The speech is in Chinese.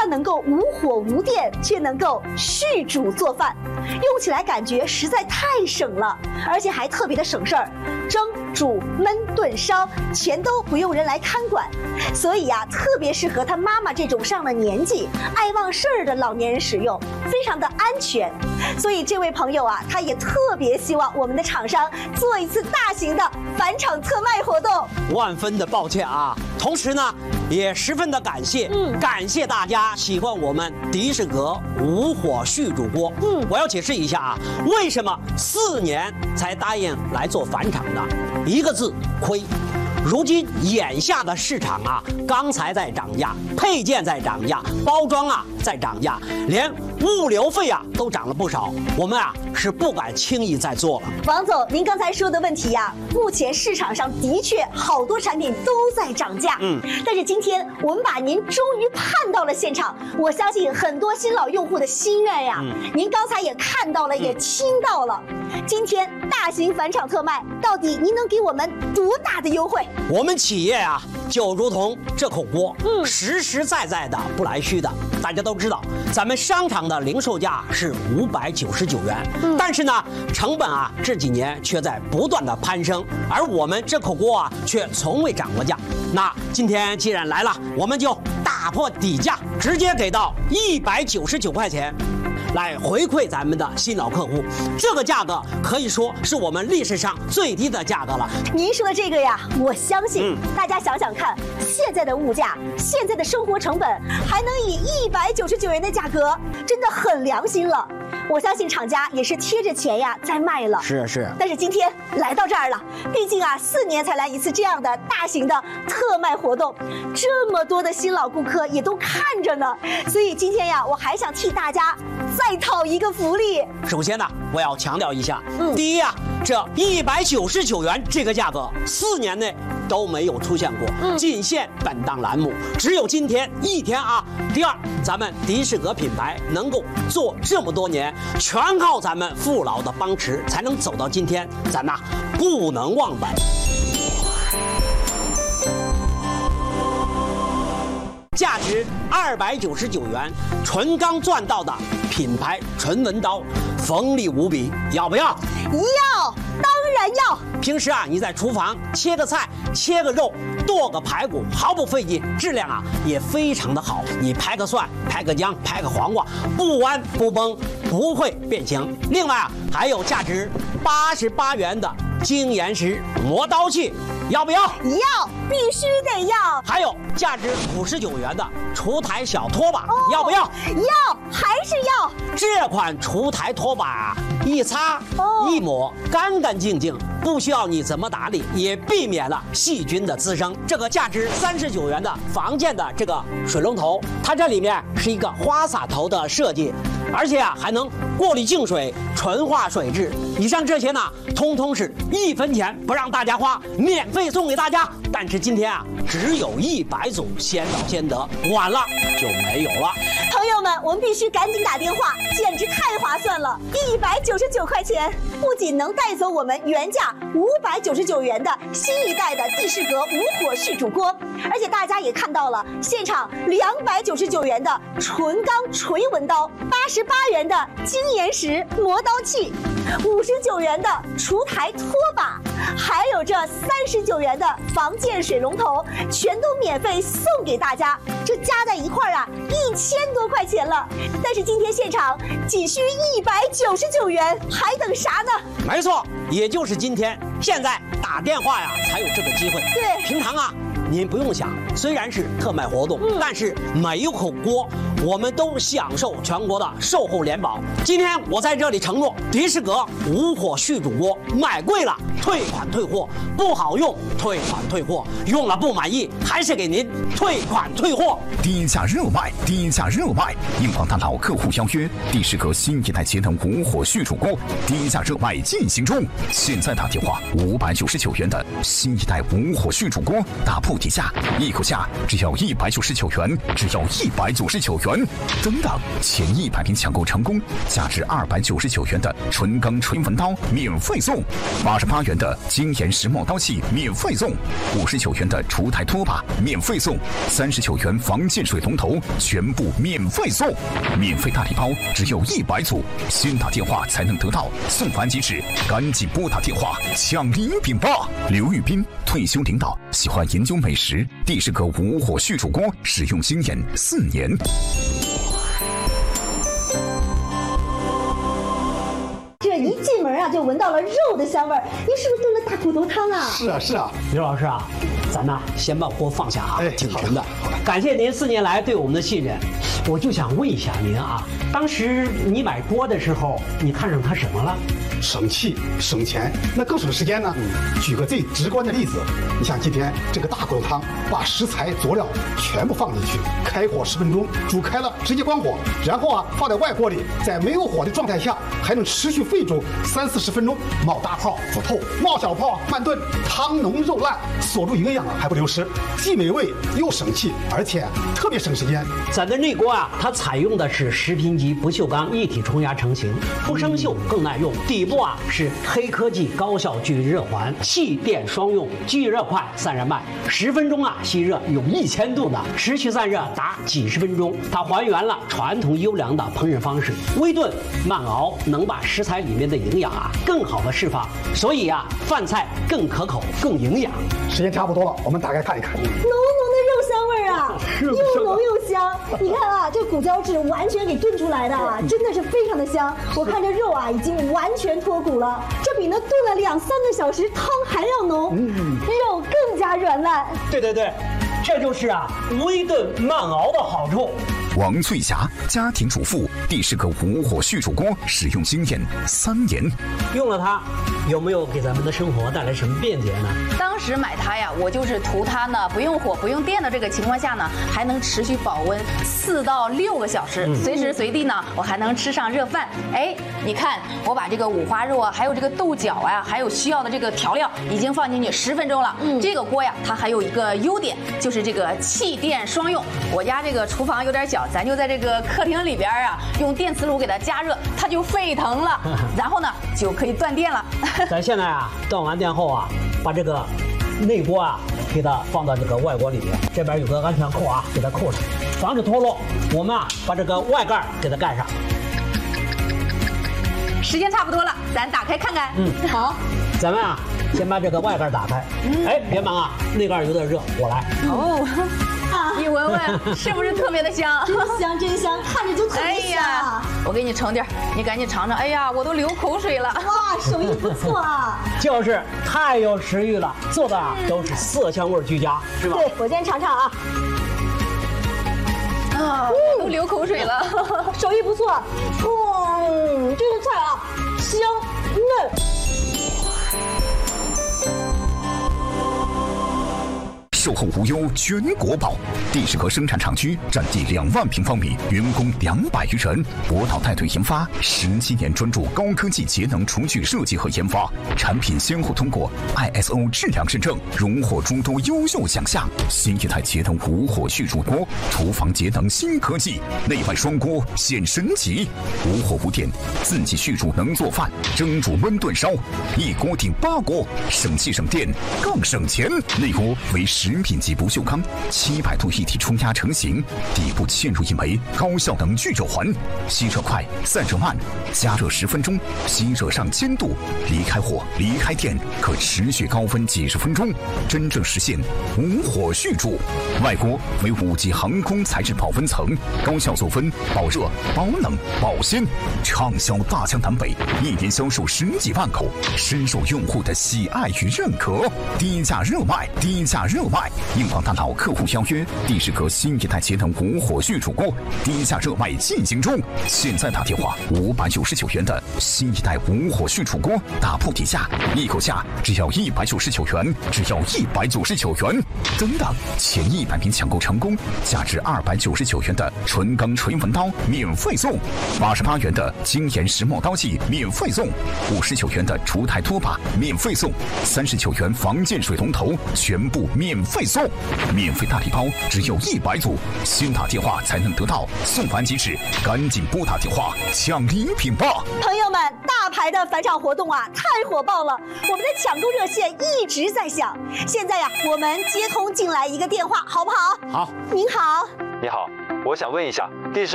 能够无火无电，却能够续煮做饭，用起来感觉实在太省了，而且还特别的省事儿，蒸、煮、焖、炖、烧，全都不用人来看管，所以呀，特别适合他妈妈这种上了年纪、爱忘事儿的老年人使用，非常的安全。所以这位朋友啊，他也特别希望我们的厂商做一次大型的返厂特卖活动。 万分的抱歉啊，同时呢，也十分的感谢，感谢大家喜欢我们迪士格无火续煮锅。我要解释一下啊，为什么4年才答应来做返厂的？一个字，亏。如今眼下的市场啊，钢材在涨价，配件在涨价，包装啊在涨价，连物流费啊都涨了不少。我们啊是不敢轻易再做了。 王总，您刚才说的问题呀，目前市场上的确好多产品都在涨价。但是今天我们把您终于盼到了现场，我相信很多新老用户的心愿呀，您刚才也看到了，也听到了。今天大型返厂特卖，到底您能给我们多大的优惠？ 我们企业啊，就如同这口锅，实实在在的，不来虚的。大家都知道，咱们商场的零售价是599元，但是呢，成本啊这几年却在不断的攀升，而我们这口锅啊却从未涨过价。那今天既然来了，我们就打破底价，直接给到199块钱。来回馈咱们的新老客户，这个价格可以说是我们历史上最低的价格了。 您说的这个呀，我相信，大家想想看，现在的物价，现在的生活成本，还能以199元的价格，真的很良心了。我相信厂家也是贴着钱呀在卖了。 是。 但是今天来到这儿了，毕竟啊4年才来一次这样的大型的特卖活动，这么多的新老顾客也都看着呢，所以今天呀，我还想替大家再讨一个福利。 首先呢，我要强调一下，第一啊，这199元这个价格4年内都没有出现过，仅限本档栏目，只有今天一天啊。第二，咱们迪士格品牌能够做这么多年，全靠咱们父老的帮持，才能走到今天，咱呐不能忘本。价值299元，纯钢钻道的品牌纯文刀，锋利无比，要不要？ 要，当然要。 平时啊，你在厨房切个菜、切个肉、剁个排骨，毫不费劲，质量啊也非常的好。你拍个蒜、拍个姜、拍个黄瓜，不弯不崩，不会变形。另外啊，还有价值88元的精研石磨刀器，要不要？ 要，必须得要。 还有价值59元的厨台小拖把，要不要？ 要，还是要。 这款厨台拖把啊，一擦一抹干干净净，不需要你怎么打理，也避免了细菌的滋生。这个价值39元的房建的这个水龙头，它这里面是一个花洒头的设计，而且啊还能过滤净水、纯化水质。以上这些呢，通通是1分钱不让大家花，免费送给大家。但是今天啊，只有100组，先到先得，晚了就没有了。 朋友们，我们必须赶紧打电话，简直太划算了！199块钱，不仅能带走我们原价599元的新一代的迪士格无火续煮锅，而且大家也看到了，现场299元的纯钢锤文刀，88元的精研石磨刀器，59元的厨台拖把，还有这39元的房建水龙头，全都免费送给大家。这加在一块儿啊，1000多块钱了。但是今天现场仅需199元，还等啥呢？ 没错，也就是今天，现在打电话呀才有这个机会。 对， 平常啊，您不用想，虽然是特卖活动，但是每一口锅我们都享受全国的售后联保。今天我在这里承诺，迪士格无火续煮锅买贵了退款退货，不好用退款退货，用了不满意还是给您退款退货。 低价热卖，低价热卖！应广大老客户邀约，迪士格新一代节能无火续煮锅低价热卖进行中。现在打电话，599元的新一代无火续煮锅打破底价，一口价只要199元，只要199元。 元。等等，前100名抢购成功，价值299元的纯钢锤纹刀免费送，88元的精研石墨刀器免费送，59元的除台拖把免费送，39元防溅水龙头全部免费送。免费大礼包只有100组，先打电话才能得到，送完即止，赶紧拨打电话抢礼品吧！刘玉斌，退休领导，喜欢研究美食，地势阁无火续煮锅使用经验4年。 这一进门啊，就闻到了肉的香味儿。你是不是炖了大骨头汤啊？ 是啊， 刘老师啊，咱呢先把锅放下啊，挺沉的。 好的， 感谢您4年来对我们的信任。我就想问一下您啊，当时你买锅的时候，你看上它什么了？ 省气省钱，那更省时间呢。举个最直观的例子，你像今天这个大骨头汤，把食材佐料全部放进去，开火10分钟，煮开了直接关火，然后啊放在外锅里，在没有火的状态下，还能持续沸煮30-40分钟，冒大泡不透，冒小泡慢炖，汤浓肉烂，锁住营养还不流失，既美味又省气，而且特别省时间。 咱的这锅啊，它采用的是10品级不锈钢一体冲压成型，不生锈更耐用。底部啊是黑科技高效聚热环，气电双用，聚热快，散热慢，10分钟啊吸热有1000度的，持续散热达几十分钟。它还原了传统优良的烹饪方式，微炖慢熬，能把食材里面的营养啊更好的释放，所以啊饭菜更可口更营养。 时间差不多了，我们打开看一看。 浓浓的肉香味儿啊，又浓又香。你看啊，这骨胶质完全给炖出来的啊，真的是非常的香。我看这肉啊已经完全脱骨了，这比那炖了2-3个小时汤还要浓，肉更加软烂。 对，这就是啊微炖慢熬的好处。 王翠霞，家庭主妇，地势阁无火续煮锅使用经验3年。 用了它，有没有给咱们的生活带来什么便捷呢？ 当时买它呀，我就是图它呢不用火不用电的这个情况下呢，还能持续保温4到6个小时，随时随地呢我还能吃上热饭。哎，你看我把这个五花肉啊，还有这个豆角啊，还有需要的这个调料已经放进去10分钟了。这个锅呀，它还有一个优点，就是这个气电双用。我家这个厨房有点小，咱就在这个客厅里边啊，用电磁炉给它加热，它就沸腾了，然后呢就可以断电了。 咱现在啊断完电后啊，把这个内锅啊给它放到这个外锅里面，这边有个安全扣啊，给它扣上，防止脱落。我们啊把这个外盖给它盖上。 时间差不多了，咱打开看看。 好， 咱们啊先把这个外盖打开。哎，别忙啊，内盖有点热，我来。 你闻闻，是不是特别的香？ 真香，看着就特别香。 我给你盛点，你赶紧尝尝。哎呀，我都流口水了。 哇，手艺不错啊。 就是太有食欲了，做的啊都是色香味俱佳，是吧？ 对，我先尝尝啊。 我都流口水了。 手艺不错。这个菜啊，香嫩。 售后无忧，全国保。地势阁生产厂区占地2万平方米，员工200余人，博导带队研发17年，专注高科技节能厨具设计和研发，产品先后通过 ISO 质量认证，荣获诸多优秀奖项。新一代节能无火续煮锅，厨房节能新科技，内外双锅显神奇，无火无电，自己续煮能做饭，蒸煮焖炖烧，一锅顶8锅，省气省电更省钱。内锅为10品级不锈钢700度一体冲压成型，底部嵌入一枚高效能聚热环，吸热快，散热慢，加热10分钟，吸热上1000度，离开火离开电，可持续高温几十分钟，真正实现无火续煮。外锅为5级航空材质保温层，高效做温、保热、保冷、保鲜，畅销大江南北，1年销售10几万口，深受用户的喜爱与认可。低价热卖，低价热卖！应广大老客户邀约，地势阁新一代节能无火续煮锅低价热卖进行中，现在打电话599元的新一代无火续煮锅，打破底价，一口价只要199元，只要199元。等等，前100名抢购成功，价值299元的纯钢锤纹刀免费送，88元的精研石墨刀器免费送，59元的除台拖把免费送，39元防溅水龙头全部免费费送，免费大礼包只有100组，先打电话才能得到，送完即止，赶紧拨打电话抢礼品吧！ 朋友们，大牌的返场活动啊，太火爆了！我们的抢购热线一直在响。现在呀，我们接通进来一个电话，好不好？ 好。 您好。 你好，我想问一下，第10